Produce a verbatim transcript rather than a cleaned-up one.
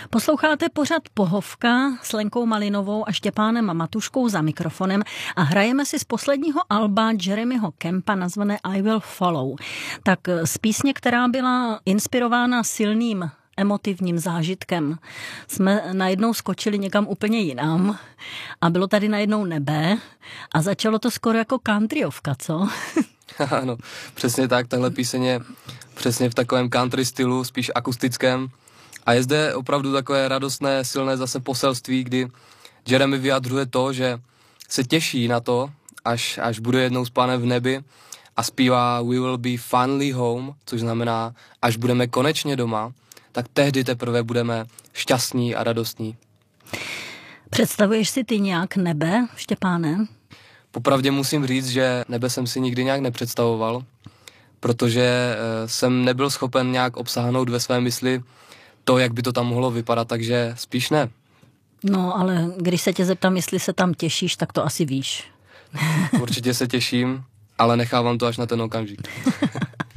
Posloucháte pořad Pohovka s Lenkou Malinovou a Štěpánem Matuškou za mikrofonem a hrajeme si z posledního alba Jeremyho Campa nazvané I Will Follow. Tak z písně, která byla inspirována silným emotivním zážitkem, jsme najednou skočili někam úplně jinam a bylo tady najednou nebe a začalo to skoro jako countryovka, co? Ano, přesně tak, tahle píseň je přesně v takovém country stylu, spíš akustickém. A je zde opravdu takové radostné, silné zase poselství, kdy Jeremy vyjadřuje to, že se těší na to, až, až bude jednou s Pánem v nebi a zpívá We will be finally home, což znamená, až budeme konečně doma, tak tehdy teprve budeme šťastní a radostní. Představuješ si ty nějak nebe, Štěpáne? Popravdě musím říct, že nebe jsem si nikdy nějak nepředstavoval, protože jsem nebyl schopen nějak obsáhnout ve své mysli to, jak by to tam mohlo vypadat, takže spíš ne. No, ale když se tě zeptám, jestli se tam těšíš, tak to asi víš. Určitě se těším, ale nechávám to až na ten okamžik.